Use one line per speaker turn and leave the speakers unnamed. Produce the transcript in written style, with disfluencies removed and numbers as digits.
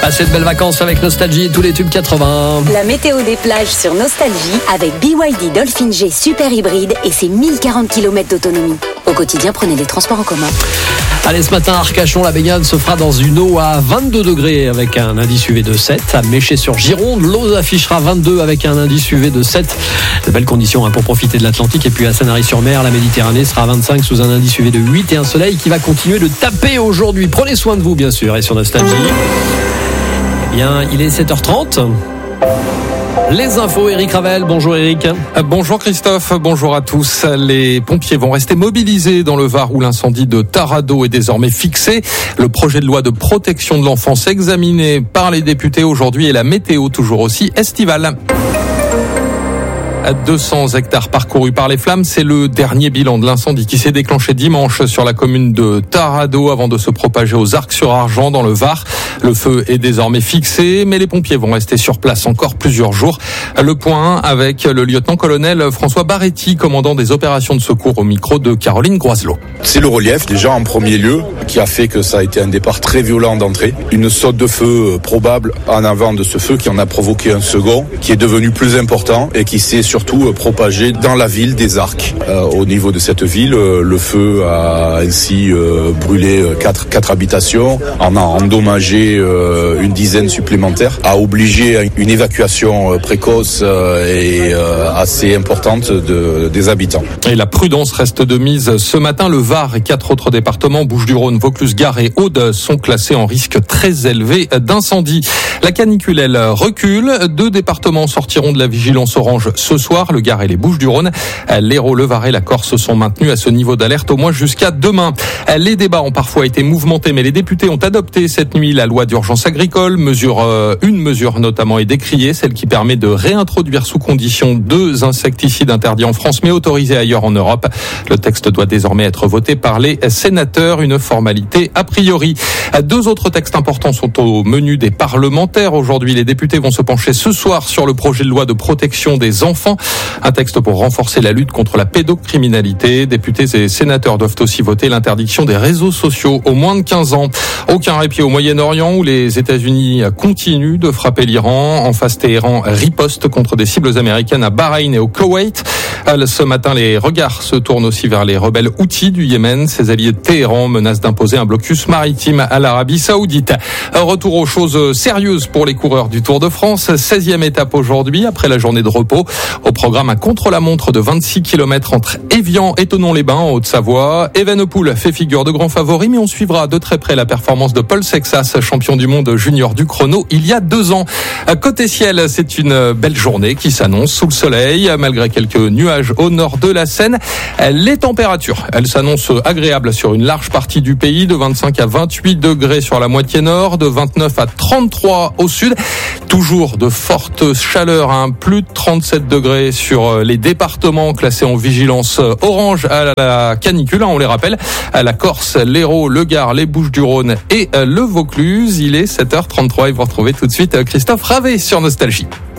Passez de belles vacances avec Nostalgie et tous les tubes 80.
La météo des plages sur Nostalgie avec BYD Dolphin G Super Hybride et ses 1040 km d'autonomie. Au quotidien, prenez les transports en commun.
Allez, ce matin, à Arcachon, la baignade se fera dans une eau à 22 degrés avec un indice UV de 7. À Méché-sur-Gironde, l'eau affichera 22 avec un indice UV de 7. De belles conditions pour profiter de l'Atlantique. Et puis à Sanary-sur-Mer, la Méditerranée sera à 25 sous un indice UV de 8 et un soleil qui va continuer de taper aujourd'hui. Prenez soin de vous, bien sûr. Et sur Nostalgie, eh bien, il est 7h30. Les infos, Eric Ravel. Bonjour Eric.
Bonjour Christophe, bonjour à tous. Les pompiers vont rester mobilisés dans le Var où l'incendie de Tarado est désormais fixé. Le projet de loi de protection de l'enfance examiné par les députés aujourd'hui et la météo toujours aussi estivale. 200 hectares parcourus par les flammes, c'est le dernier bilan de l'incendie qui s'est déclenché dimanche sur la commune de Tarado avant de se propager aux Arcs-sur-Argent dans le Var. Le feu est désormais fixé, mais les pompiers vont rester sur place encore plusieurs jours. Le point avec le lieutenant-colonel François Barretti, commandant des opérations de secours au micro de Caroline Groiselot.
C'est le relief déjà en premier lieu qui a fait que ça a été un départ très violent d'entrée. Une saute de feu probable en avant de ce feu qui en a provoqué un second qui est devenu plus important et qui s'est surtout propagé dans la ville des Arcs. Au niveau de cette ville, le feu a ainsi brûlé quatre habitations, en a endommagé une dizaine supplémentaires, a obligé à une évacuation précoce et assez importante des habitants.
Et la prudence reste de mise. Ce matin, le Var et 4 autres départements, Bouches-du-Rhône, Vaucluse-Gard et Aude, sont classés en risque très élevé d'incendie. La canicule, elle, recule. 2 départements sortiront de la vigilance orange ce soir, le Gard et les Bouches-du-Rhône. L'Hérault, le Var et la Corse sont maintenus à ce niveau d'alerte au moins jusqu'à demain. Les débats ont parfois été mouvementés, mais les députés ont adopté cette nuit la loi d'urgence agricole. Une mesure notamment est décriée, celle qui permet de réintroduire sous condition 2 insecticides interdits en France mais autorisés ailleurs en Europe. Le texte doit désormais être voté par les sénateurs, une formalité a priori. 2 autres textes importants sont au menu des parlementaires. Aujourd'hui, les députés vont se pencher ce soir sur le projet de loi de protection des enfants. Un texte pour renforcer la lutte contre la pédocriminalité. Députés et sénateurs doivent aussi voter l'interdiction des réseaux sociaux aux moins de 15 ans. Aucun répit au Moyen-Orient où les États-Unis continuent de frapper l'Iran. En face, Téhéran riposte contre des cibles américaines à Bahreïn et au Koweït. Ce matin, les regards se tournent aussi vers les rebelles Houthis du Yémen. Ces alliés de Téhéran menacent d'imposer un blocus maritime à l'Arabie Saoudite. Retour aux choses sérieuses pour les coureurs du Tour de France. 16e étape aujourd'hui après la journée de repos. Au programme, un contre-la-montre de 26 km entre Évian et Thonon-les-Bains en Haute-Savoie. Evenepoel fait figure de grand favori, mais on suivra de très près la performance de Paul Sexas, champion du monde junior du chrono il y a 2 ans. Côté ciel, c'est une belle journée qui s'annonce sous le soleil, malgré quelques nuages au nord de la Seine. Les températures, elles s'annoncent agréables sur une large partie du pays, de 25 à 28 degrés sur la moitié nord, de 29 à 33 au sud. Toujours de fortes chaleurs, plus de 37 degrés sur les départements classés en vigilance orange à la canicule, on les rappelle, à la Corse, l'Hérault, le Gard, les Bouches-du-Rhône et le Vaucluse. Il est 7h33 et vous retrouvez tout de suite Christophe Ravet sur Nostalgie.